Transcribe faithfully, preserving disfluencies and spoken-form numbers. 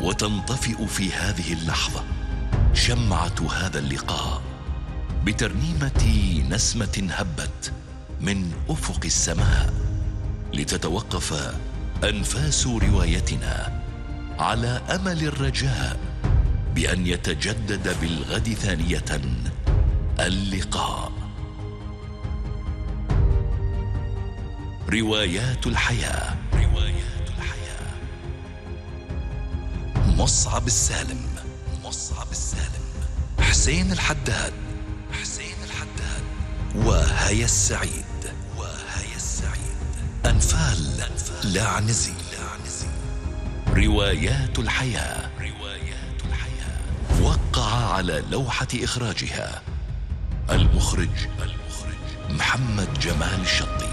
وتنطفئ في هذه اللحظة شمعة هذا اللقاء بترنيمة نسمة هبت من أفق السماء، لتتوقف أنفاس روايتنا على أمل الرجاء بأن يتجدد بالغد ثانية اللقاء. روايات الحياة. روايات الحياة. مصعب السالم. مصعب السالم. حسين الحداد. حسين الحداد. وهيا السعيد. وهيا السعيد. أنفال لاعنزي. روايات الحياة. روايات الحياة. وقع على لوحة إخراجها المخرج المخرج محمد جمال الشطي.